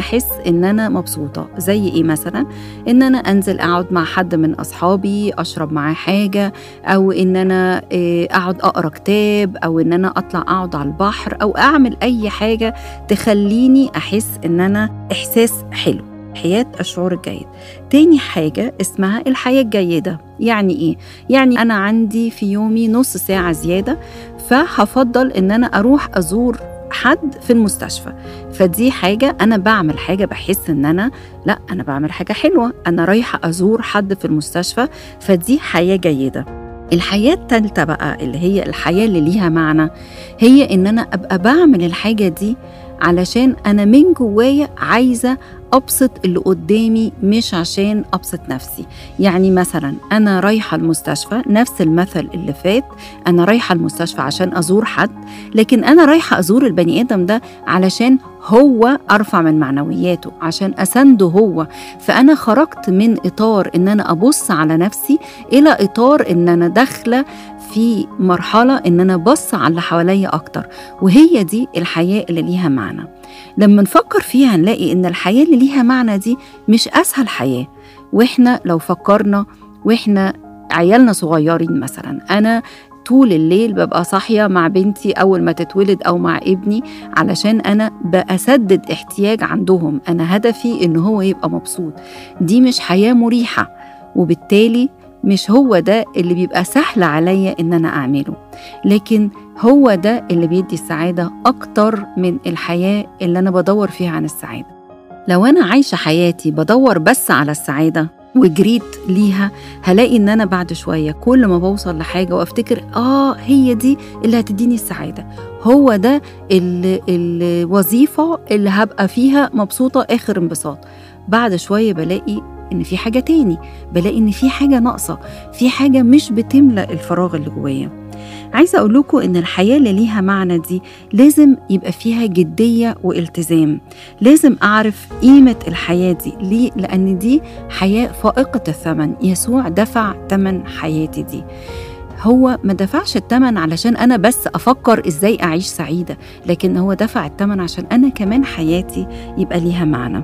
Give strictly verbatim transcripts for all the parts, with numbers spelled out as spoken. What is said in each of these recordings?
أحس إن أنا مبسوطة. زي إيه مثلا؟ إن أنا أنزل أقعد مع حد من أصحابي أشرب معاه حاجة، أو إن أنا أقعد أقرأ كتاب، أو إن أنا أطلع أقعد على البحر، أو أعمل أي حاجة تخليني أحس إن أنا إحساس حلو. حياة الشعور الجيد. تاني حاجة اسمها الحياة الجيدة. يعني إيه؟ يعني أنا عندي في يومي نص ساعة زيادة، فهفضل إن أنا أروح أزور حد في المستشفى. فدي حاجة أنا بعمل حاجة بحس إن أنا لا أنا بعمل حاجة حلوة، أنا رايحة أزور حد في المستشفى، فدي حياة جيدة. الحياة التالتة بقى اللي هي الحياة اللي ليها معنى، هي إن أنا أبقى بعمل الحاجة دي علشان أنا من جوايا عايزة أبسط اللي قدامي، مش عشان أبسط نفسي. يعني مثلا أنا رايحة المستشفى، نفس المثل اللي فات، أنا رايحة المستشفى عشان أزور حد، لكن أنا رايحة أزور البني آدم ده علشان هو أرفع من معنوياته، عشان أسنده هو. فأنا خرجت من إطار إن أنا أبص على نفسي إلى إطار إن أنا داخلة في مرحلة إن أنا بص على اللي حواليا أكتر. وهي دي الحياة اللي ليها معنى. لما نفكر فيها نلاقي إن الحياة اللي ليها معنى دي مش أسهل حياة. وإحنا لو فكرنا وإحنا عيالنا صغيرين مثلا، أنا طول الليل ببقى صاحية مع بنتي أول ما تتولد أو مع ابني، علشان أنا بأسدد احتياج عندهم. أنا هدفي إنه هو يبقى مبسوط. دي مش حياة مريحة، وبالتالي مش هو ده اللي بيبقى سهل عليا إن أنا أعمله، لكن هو ده اللي بيدي السعادة أكتر من الحياة اللي أنا بدور فيها عن السعادة. لو أنا عايشة حياتي بدور بس على السعادة وجريت ليها، هلاقي إن أنا بعد شوية كل ما بوصل لحاجة وأفتكر آه هي دي اللي هتديني السعادة، هو ده الوظيفة اللي هبقى فيها مبسوطة آخر انبساط، بعد شوية بلاقي إن في حاجة تاني، بلاقي إن في حاجة ناقصة، في حاجة مش بتملأ الفراغ اللي جوايا. عايزة أقول لكم إن الحياة اللي ليها معنى دي لازم يبقى فيها جدية والتزام. لازم أعرف قيمة الحياة دي. ليه؟ لأن دي حياة فائقة الثمن. يسوع دفع ثمن حياتي دي. هو ما دفعش الثمن علشان أنا بس أفكر إزاي أعيش سعيدة، لكن هو دفع الثمن عشان أنا كمان حياتي يبقى ليها معنى.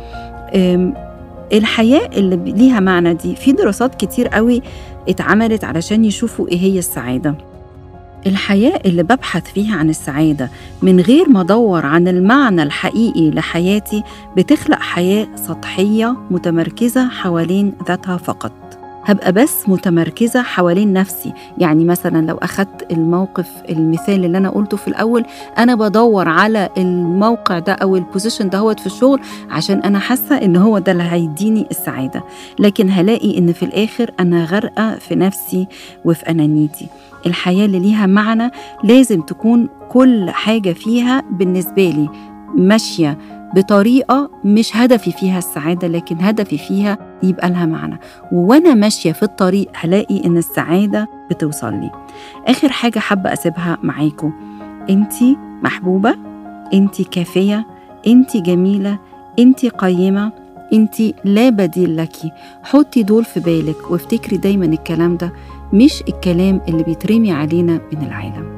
الحياة اللي ليها معنى دي في دراسات كتير قوي اتعملت علشان يشوفوا إيه هي السعادة. الحياة اللي ببحث فيها عن السعادة من غير ما أدور عن المعنى الحقيقي لحياتي بتخلق حياة سطحية متمركزة حوالين ذاتها فقط. هبقى بس متمركزة حوالين نفسي. يعني مثلا لو أخدت الموقف المثال اللي أنا قلته في الأول، أنا بدور على الموقع ده أو البوزيشن ده هو في الشغل عشان أنا حاسة إن هو ده اللي هيديني السعادة، لكن هلاقي إن في الآخر أنا غرقة في نفسي وفي أنانيتي. الحياة اللي ليها معنى لازم تكون كل حاجة فيها بالنسبة لي ماشية بطريقة مش هدفي فيها السعادة، لكن هدفي فيها يبقى لها معنى، ووانا ماشية في الطريق هلاقي إن السعادة بتوصل لي. آخر حاجة حابة أسيبها معاكم، أنتي محبوبة، أنتي كافية، أنتي جميلة، أنتي قيمة، أنتي لا بديل لك. حطي دول في بالك وافتكري دايما الكلام ده، مش الكلام اللي بيترمي علينا من العالم.